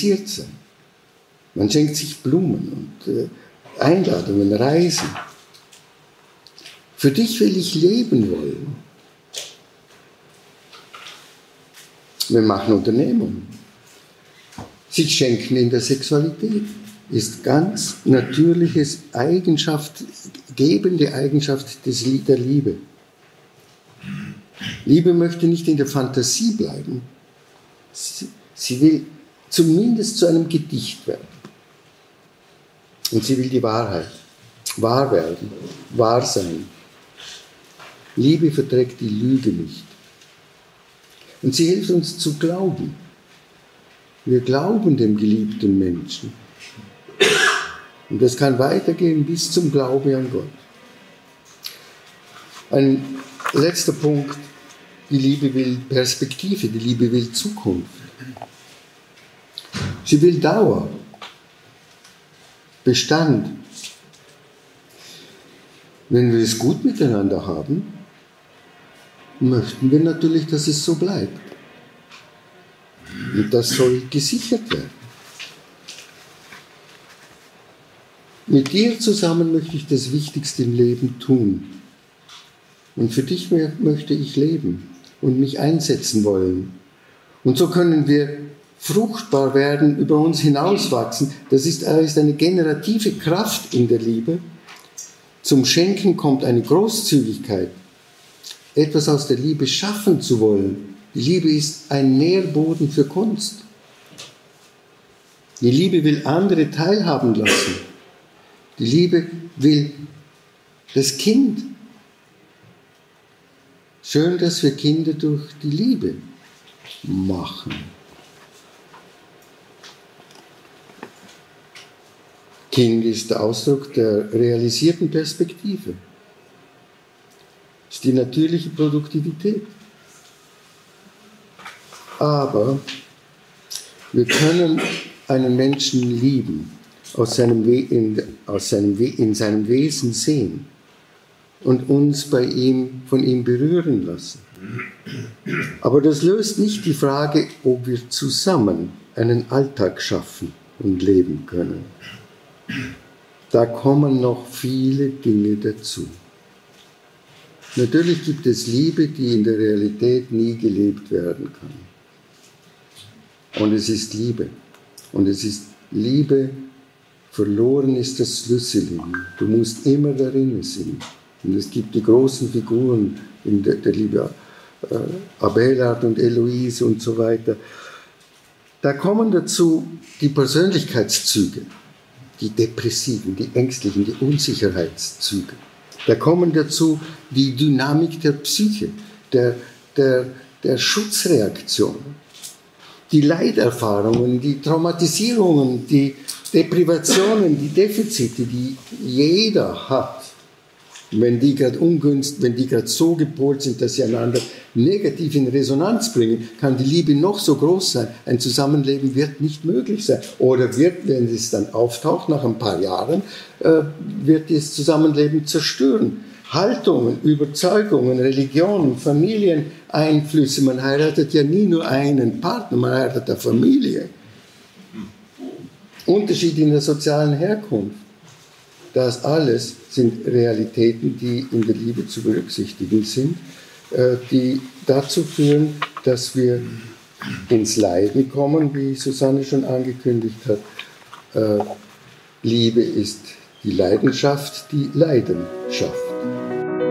organisiert sein. Man schenkt sich Blumen und Einladungen, Reisen. Für dich will ich leben wollen. Wir machen Unternehmungen. Sich schenken in der Sexualität ist ganz natürliches gebende Eigenschaft der Liebe. Liebe möchte nicht in der Fantasie bleiben. Sie will zumindest zu einem Gedicht werden. Und sie will die Wahrheit, wahr werden, wahr sein. Liebe verträgt die Lüge nicht. Und sie hilft uns zu glauben. Wir glauben dem geliebten Menschen. Und das kann weitergehen bis zum Glaube an Gott. Ein letzter Punkt. Die Liebe will Perspektive, die Liebe will Zukunft. Sie will Dauer, Bestand. Wenn wir es gut miteinander haben, möchten wir natürlich, dass es so bleibt. Und das soll gesichert werden. Mit dir zusammen möchte ich das Wichtigste im Leben tun. Und für dich möchte ich leben und mich einsetzen wollen. Und so können wir fruchtbar werden, über uns hinauswachsen. Das ist eine generative Kraft in der Liebe. Zum Schenken kommt eine Großzügigkeit, etwas aus der Liebe schaffen zu wollen. Die Liebe ist ein Nährboden für Kunst. Die Liebe will andere teilhaben lassen. Die Liebe will das Kind. Schön, dass wir Kinder durch die Liebe machen. Kind ist der Ausdruck der realisierten Perspektive. Ist die natürliche Produktivität. Aber wir können einen Menschen lieben, in seinem Wesen sehen und uns von ihm berühren lassen. Aber das löst nicht die Frage, ob wir zusammen einen Alltag schaffen und leben können. Da kommen noch viele Dinge dazu. Natürlich gibt es Liebe, die in der Realität nie gelebt werden kann. Und es ist Liebe. Und es ist Liebe, verloren ist das Schlüsseling. Du musst immer darin sein. Und es gibt die großen Figuren in der Liebe, Abelard und Eloise und so weiter. Da kommen dazu die Persönlichkeitszüge, die Depressiven, die Ängstlichen, die Unsicherheitszüge. Da kommen dazu die Dynamik der Psyche, der Schutzreaktion. Die Leiterfahrungen, die Traumatisierungen, die Deprivationen, die Defizite, die jeder hat, wenn die gerade so gepolt sind, dass sie einander negativ in Resonanz bringen, kann die Liebe noch so groß sein. Ein Zusammenleben wird nicht möglich sein. Oder wenn es dann auftaucht, nach ein paar Jahren, wird das Zusammenleben zerstören. Haltungen, Überzeugungen, Religionen, Familieneinflüsse. Man heiratet ja nie nur einen Partner, man heiratet eine Familie. Unterschied in der sozialen Herkunft. Das alles sind Realitäten, die in der Liebe zu berücksichtigen sind, die dazu führen, dass wir ins Leiden kommen, wie Susanne schon angekündigt hat. Liebe ist die Leidenschaft, die Leiden schafft.